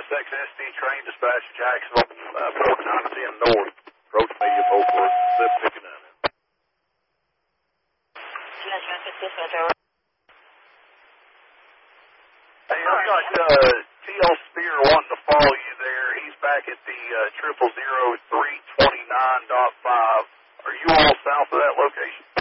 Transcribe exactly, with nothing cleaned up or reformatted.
S X S D train dispatch to Jacksonville, uh, four nine ten north. Approach me if over fifty-nine. Hey, I've got uh, T L Spear wanting to follow you there. He's back at the uh, triple zero three twenty nine dot five. Are you all south of that location?